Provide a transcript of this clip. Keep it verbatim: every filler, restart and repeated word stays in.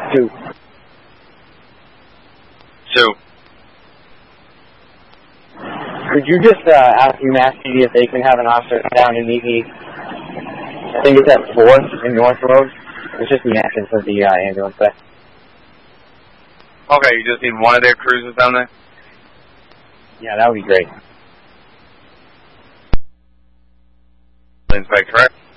Two. Two. Could you just uh, ask UMass P D if they can have an officer come down and meet me? I think it's at fourth in North Road. It's just the entrance of the uh, ambulance bay. Okay, you just need one of their cruisers down there? Yeah, that would be great. Inspector, correct?